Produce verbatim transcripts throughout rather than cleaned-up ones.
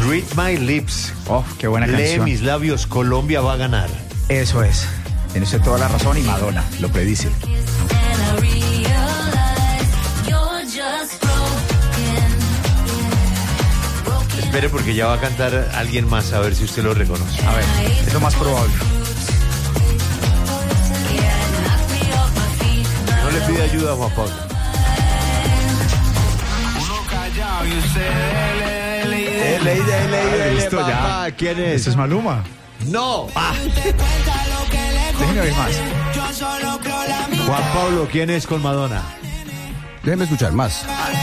Read My Lips. Oh, qué buena Lee canción. mis labios, Colombia va a ganar. Eso es. Tiene usted toda la razón y Madonna lo predice. Espere porque ya va a cantar alguien más, a ver si usted lo reconoce. A ver, es lo más probable. No le pide ayuda a Juan Pablo. He leído, he leído, he leído, Listo, ya. papá. ¿Quién es? Eso es Maluma. No. Ah. Déjenme oír más. Juan Pablo, ¿quién es con Madonna? Déjeme escuchar más.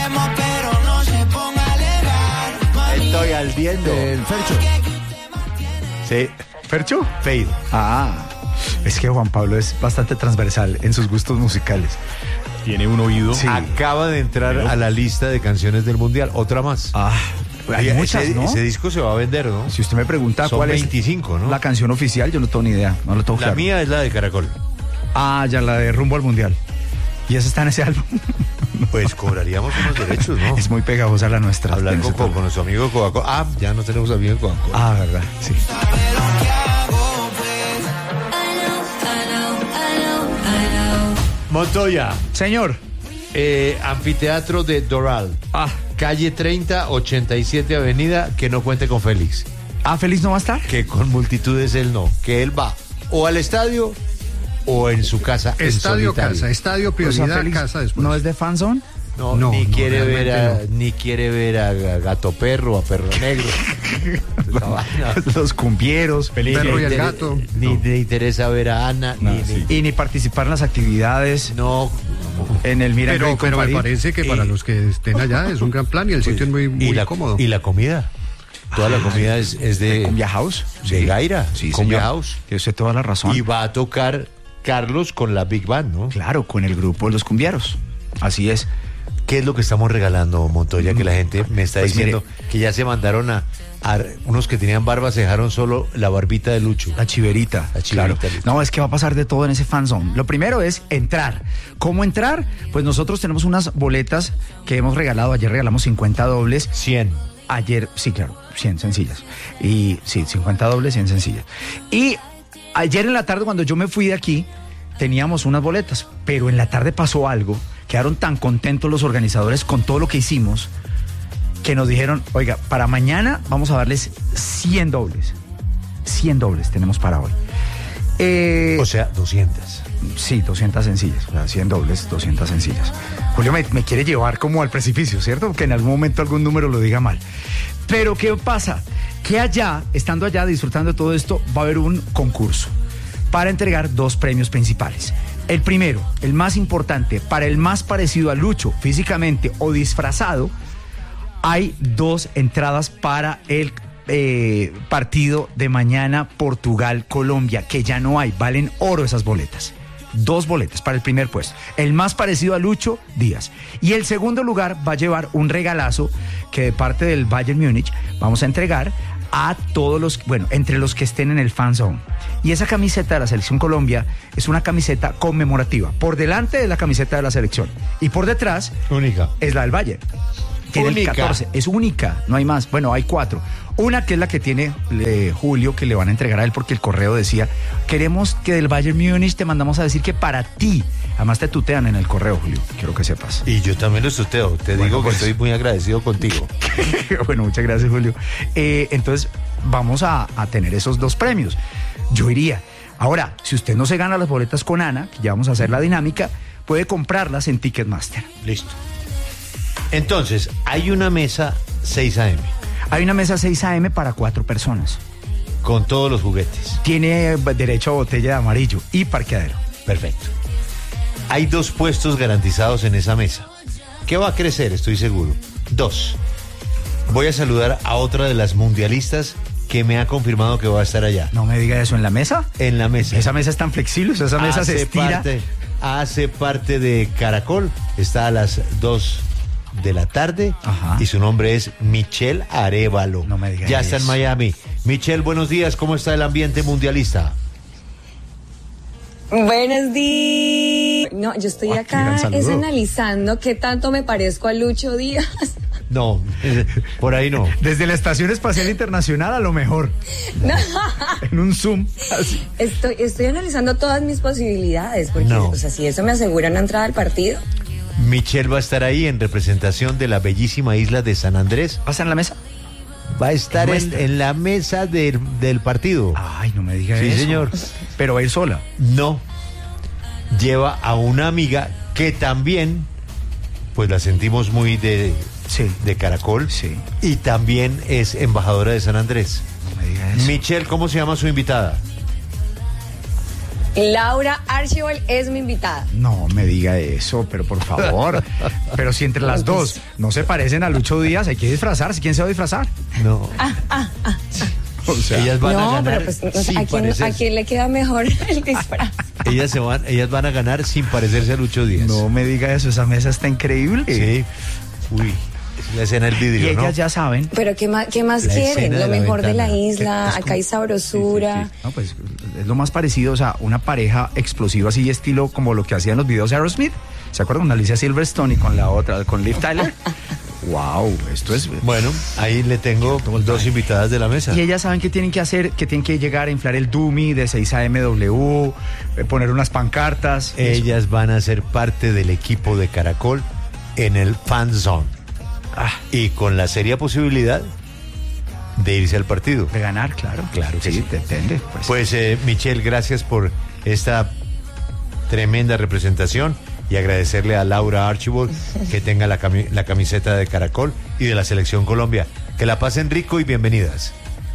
Estoy al viendo. El Fercho. Sí. ¿Fercho? Fade. Ah, es que Juan Pablo es bastante transversal en sus gustos musicales. Tiene un oído. Sí. Acaba de entrar a la lista de canciones del Mundial. Otra más. Ah, hay Oye, muchas, ese, ¿no? ese disco se va a vender, ¿no? Si usted me pregunta Son cuál veinticinco, es ¿no? la canción oficial, yo no tengo ni idea. No lo tengo La claro. mía es la de Caracol. Ah, ya la de Rumbo al Mundial. Y esa está en ese álbum. Pues cobraríamos unos derechos, ¿no? Es muy pegajosa la nuestra. Hablar en con, ese con tema. nuestro amigo Coca-Cola. Ah, ya no tenemos amigo en Coca-Cola. Ah, verdad, sí. Montoya, Señor. eh, anfiteatro de Doral. Ah, Calle treinta, ochenta y siete Avenida, que no cuente con Félix. ah, ¿Félix no va a estar? Que con multitudes él no. Que él va o al estadio o en su casa. en Estadio, solitario. casa, estadio, O sea, prioridad, Félix casa después. ¿no es de fanzone? No, No, ni no, quiere ver a, realmente ni quiere ver a Gato Perro, a Perro Negro. Esa vaina. Los cumbieros. Perro y el Ni- gato. Ni le interesa ver a Ana, No, ni, sí. ni- Y ni participar en las actividades no. en el Mira Pero, pero me parece que para Y- los que estén allá es un gran plan y el sitio es muy, muy y la, cómodo. Y la comida. Toda la comida es, es de, Cumbia House. de Gaira. Sí, Cumbia señor. House. Tiene usted toda la razón. Y va a tocar Carlos con la Big Band, ¿no? Claro, con el grupo de los cumbieros. Así es. ¿Qué es lo que estamos regalando, Montoya? Que la gente me está Pues diciendo mire. que ya se mandaron a, a unos que tenían barba, se dejaron solo la barbita de Lucho. La chiverita. La chiverita, Claro. listo. No, es que va a pasar de todo en ese fanzone. Lo primero es entrar. ¿Cómo entrar? Pues nosotros tenemos unas boletas que hemos regalado. Ayer regalamos cincuenta dobles. cien. Ayer, sí, claro, cien sencillas. Y sí, cincuenta dobles, cien sencillas. Y ayer en la tarde, cuando yo me fui de aquí, teníamos unas boletas. Pero en la tarde pasó algo. Quedaron tan contentos los organizadores con todo lo que hicimos que nos dijeron, oiga, para mañana vamos a darles cien dobles. cien dobles tenemos para hoy. Eh, O sea, doscientas. sí, doscientas sencillas. O sea, cien dobles, doscientas sencillas. Julio me, me quiere llevar como al precipicio, ¿cierto? Que en algún momento algún número lo diga mal. Pero ¿qué pasa? Que allá, estando allá, disfrutando de todo esto, va a haber un concurso para entregar dos premios principales. El primero, el más importante, para el más parecido a Lucho físicamente o disfrazado, hay dos entradas para el eh, partido de mañana Portugal-Colombia, que ya no hay, valen oro esas boletas. Dos boletas para el primer puesto. El más parecido a Lucho, Díaz. Y el segundo lugar va a llevar un regalazo que de parte del Bayern Múnich vamos a entregar a todos los, bueno, entre los que estén en el fan zone. Y esa camiseta de la Selección Colombia es una camiseta conmemorativa. Por delante de la camiseta de la selección. Y por detrás Única. es la del Bayern. Tiene Única. el catorce. Es única, no hay más. Bueno, hay cuatro. Una que es la que tiene eh, Julio, que le van a entregar a él porque el correo decía, queremos que del Bayern Múnich te mandamos a decir que para ti. Además te tutean en el correo, Julio. Quiero que sepas. Y yo también lo tuteo. Te Bueno, digo que pues. estoy muy agradecido contigo. Bueno, muchas gracias, Julio. Eh, entonces, vamos a, a tener esos dos premios. Yo iría. Ahora, si usted no se gana las boletas con Ana, que ya vamos a hacer la dinámica, puede comprarlas en Ticketmaster. Listo. Entonces, hay una mesa seis a eme Hay una mesa seis a eme para cuatro personas. con todos los juguetes. Tiene eh, derecho a botella de amarillo y parqueadero. Perfecto. Hay dos puestos garantizados en esa mesa. ¿Qué va a crecer? Estoy seguro. Dos. Voy a saludar a otra de las mundialistas que me ha confirmado que va a estar allá. No me diga eso en la mesa. En la mesa. Esa mesa es tan flexible, o sea, esa mesa se Hace estira. Parte, hace parte de Caracol. Está a las dos de la tarde. Ajá. Y su nombre es Michelle Arévalo. No me diga Ya está en eso. Miami. Michelle, buenos días. ¿Cómo está el ambiente mundialista? Buenos días. No, yo estoy Ah, qué gran acá saludo. es analizando qué tanto me parezco a Lucho Díaz. No, por ahí no. Desde la Estación Espacial Internacional a lo mejor. No. En un Zoom. Así. Estoy, estoy analizando todas mis posibilidades, porque No. o sea, si eso me asegura una entrada al partido. Michelle va a estar ahí en representación de la bellísima isla de San Andrés. ¿Pasa en la mesa? Va a estar en, Muestra. en la mesa del, del partido. Ay, no me diga Sí, eso. señor. Pero va a ir sola. No. Lleva a una amiga que también, pues la sentimos muy de, Sí. de Caracol. Sí. Y también es embajadora de San Andrés. No me diga eso. Michelle, ¿cómo se llama su invitada? Laura Archibald es mi invitada. No me diga eso, pero por favor. Pero si entre las dos no se parecen a Lucho Díaz, hay que disfrazarse. ¿Quién se va a disfrazar? No. O sea, ellas van a No, ganar pero pues sin ¿a quién, parecerse. ¿a quién le queda mejor el disfraz? Ellas, se van, ellas van a ganar sin parecerse a Lucho Díaz. no me diga eso, esa mesa está increíble. Sí. Uy, es la escena del Y vidrio, ellas ¿no? ya saben. Pero ¿qué más, qué más La quieren? escena Lo de la mejor de la ventana. isla, Es acá como- hay sabrosura. Sí, sí, sí. No, pues es lo más parecido, o sea, una pareja explosiva así estilo como lo que hacían los videos de Aerosmith. ¿Se acuerdan? Con Alicia Silverstone y con la otra, con Liv Tyler. Wow, esto es... Bueno, ahí le tengo dos invitadas de la mesa. Y ellas saben qué tienen que hacer, que tienen que llegar a inflar el Dumi de seis A M W, eh, poner unas pancartas. Ellas van a ser parte del equipo de Caracol en el Fan Zone. Ah, Y con la seria posibilidad de irse al partido. de ganar, claro. Claro que sí. sí. Depende. Pues. Pues eh, Michelle, gracias por esta tremenda representación y agradecerle a Laura Archibald que tenga la, cami- la camiseta de Caracol y de la Selección Colombia. Que la pasen rico y bienvenidas.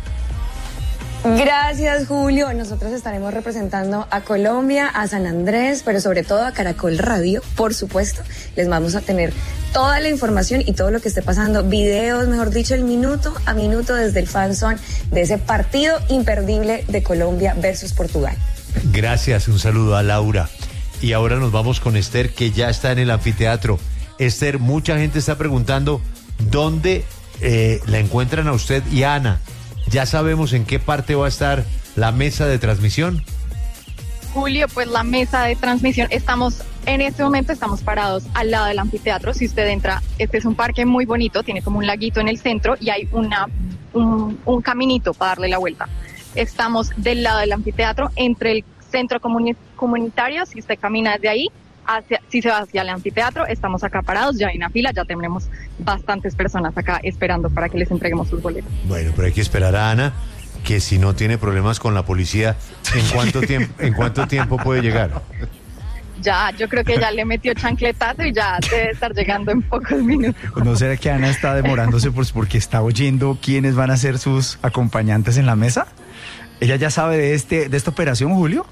Gracias, Julio. Nosotros estaremos representando a Colombia, a San Andrés, pero sobre todo a Caracol Radio, por supuesto. Les vamos a tener toda la información y todo lo que esté pasando, videos, mejor dicho, el minuto a minuto desde el fan zone de ese partido imperdible de Colombia versus Portugal. Gracias, un saludo a Laura. Y ahora nos vamos con Esther, que ya está en el anfiteatro. Esther, mucha gente está preguntando dónde eh, la encuentran a usted y a Ana. ¿Ya sabemos en qué parte va a estar la mesa de transmisión? Julio, pues la mesa de transmisión, estamos, en este momento estamos parados al lado del anfiteatro. Si usted entra, este es un parque muy bonito, tiene como un laguito en el centro y hay una, un, un caminito para darle la vuelta. Estamos del lado del anfiteatro, entre el centro comuni- comunitario, si usted camina desde ahí, hacia, si se va hacia el anfiteatro, estamos acá parados, ya hay una fila, ya tenemos bastantes personas acá esperando para que les entreguemos sus boletos. Bueno, pero hay que esperar a Ana, que si no tiene problemas con la policía, ¿en cuánto tiempo, en cuánto tiempo puede llegar? Ya, yo creo que ya le metió chancletazo y ya debe estar llegando en pocos minutos. ¿No será que Ana está demorándose por, porque está oyendo quiénes van a ser sus acompañantes en la mesa? ¿Ella ya sabe de este de esta operación, Julio?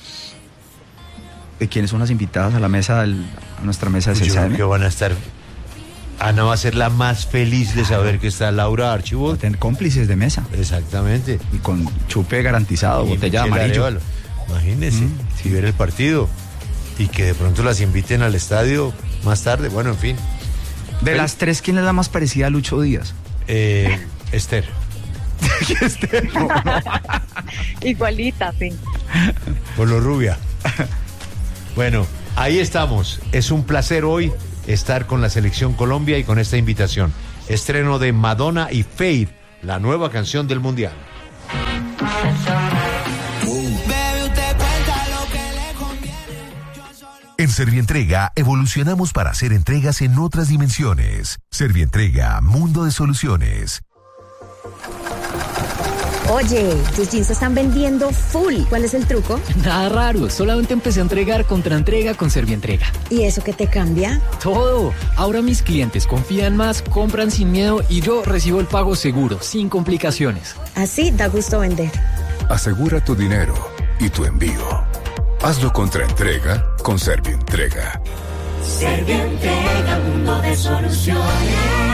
¿De quiénes son las invitadas a la mesa, del, a nuestra mesa de Yo seis A creo M? que van a estar... Ana va a ser la más feliz de saber que está Laura Va a Archibald. tener cómplices de mesa Exactamente. y con chupe garantizado, Y botella de Michelle amarillo. Arevalo. Imagínese, Mm, si ver el partido y que de pronto las inviten al estadio más tarde. Bueno, en fin. De las tres, ¿quién es la más parecida a Lucho Díaz? Eh, Esther. Igualita, sí. Por lo rubia. Bueno, ahí estamos. Es un placer hoy estar con la Selección Colombia y con esta invitación. Estreno de Madonna y Faith, la nueva canción del Mundial. En Servientrega evolucionamos para hacer entregas en otras dimensiones. Servientrega, mundo de soluciones. Oye, tus jeans se están vendiendo full. ¿Cuál es el truco? Nada raro, solamente empecé a entregar contraentrega con Servientrega. ¿Y eso qué te cambia? Todo. Ahora mis clientes confían más, compran sin miedo y yo recibo el pago seguro, sin complicaciones. Así da gusto vender. Asegura tu dinero y tu envío. Hazlo contra entrega con Servientrega. Servientrega, mundo de soluciones.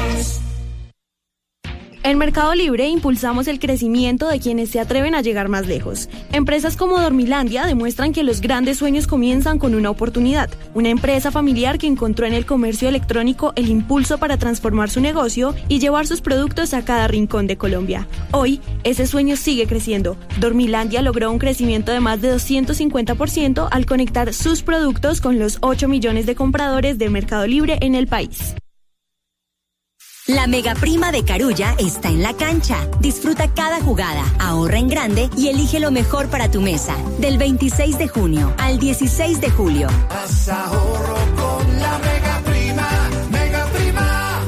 En Mercado Libre impulsamos el crecimiento de quienes se atreven a llegar más lejos. Empresas como Dormilandia demuestran que los grandes sueños comienzan con una oportunidad. Una empresa familiar que encontró en el comercio electrónico el impulso para transformar su negocio y llevar sus productos a cada rincón de Colombia. Hoy, ese sueño sigue creciendo. Dormilandia logró un crecimiento de más de doscientos cincuenta por ciento al conectar sus productos con los ocho millones de compradores de Mercado Libre en el país. La mega prima de Carulla está en la cancha. Disfruta cada jugada, ahorra en grande y elige lo mejor para tu mesa. Del veintiséis de junio al dieciséis de julio. Haz ahorro con la mega prima, mega prima.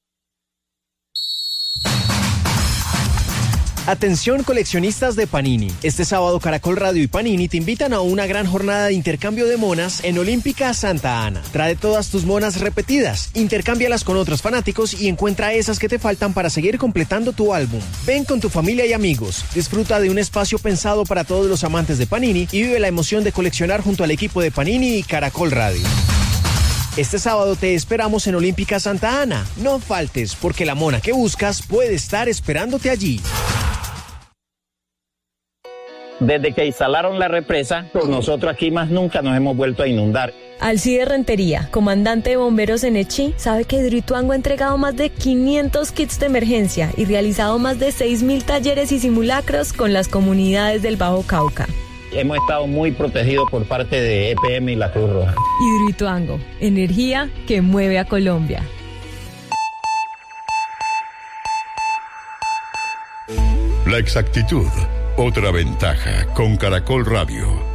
Atención coleccionistas de Panini. Este sábado Caracol Radio y Panini te invitan a una gran jornada de intercambio de monas en Olímpica Santa Ana. Trae todas tus monas repetidas, intercámbialas con otros fanáticos y encuentra esas que te faltan para seguir completando tu álbum. Ven con tu familia y amigos, disfruta de un espacio pensado para todos los amantes de Panini y vive la emoción de coleccionar junto al equipo de Panini y Caracol Radio. Este sábado te esperamos en Olímpica Santa Ana. No faltes, porque la mona que buscas puede estar esperándote allí. Desde que instalaron la represa, pues nosotros aquí más nunca nos hemos vuelto a inundar. Alcide Rentería, comandante de bomberos en Echí, sabe que Hidroituango ha entregado más de quinientos kits de emergencia y realizado más de seis mil talleres y simulacros con las comunidades del Bajo Cauca. Hemos estado muy protegidos por parte de E P M y la Cruz Roja. Hidroituango, energía que mueve a Colombia. La exactitud, otra ventaja con Caracol Radio.